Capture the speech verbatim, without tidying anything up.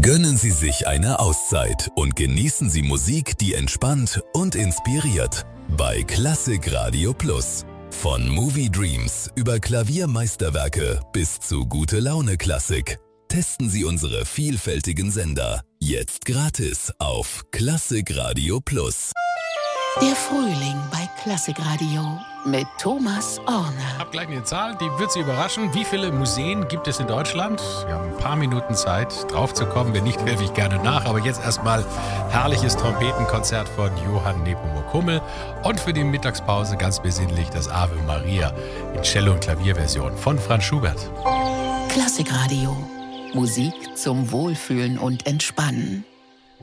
Gönnen Sie sich eine Auszeit und genießen Sie Musik, die entspannt und inspiriert. Bei Klassik Radio Plus. Von Movie Dreams über Klaviermeisterwerke bis zu Gute-Laune-Klassik. Testen Sie unsere vielfältigen Sender. Jetzt gratis auf Klassik Radio Plus. Der Frühling bei Klassik Radio mit Thomas Orner. Ich habe gleich eine Zahl, die wird Sie überraschen. Wie viele Museen gibt es in Deutschland? Wir haben ein paar Minuten Zeit, drauf zu kommen. Wenn nicht, helfe ich gerne nach. Aber jetzt erstmal herrliches Trompetenkonzert von Johann Nepomuk Hummel. Und für die Mittagspause ganz besinnlich das Ave Maria in Cello- und Klavierversion von Franz Schubert. Klassik Radio. Musik zum Wohlfühlen und Entspannen.